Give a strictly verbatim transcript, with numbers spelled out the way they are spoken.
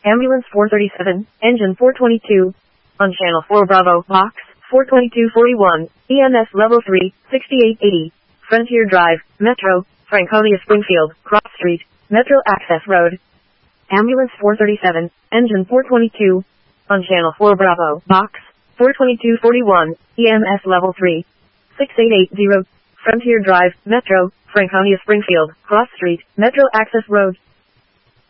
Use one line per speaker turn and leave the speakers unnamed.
Ambulance four thirty-seven, engine four twenty-two. On channel four Bravo, box four twenty-two forty-one, E M S level three, sixty-eight eighty. Frontier Drive, Metro, Franconia Springfield, Cross Street, Metro Access Road. Ambulance four thirty-seven, engine four twenty-two. On channel four Bravo, box four twenty-two forty-one, E M S level three, sixty-eight eighty. Frontier Drive, Metro, Franconia Springfield, Cross Street, Metro Access Road.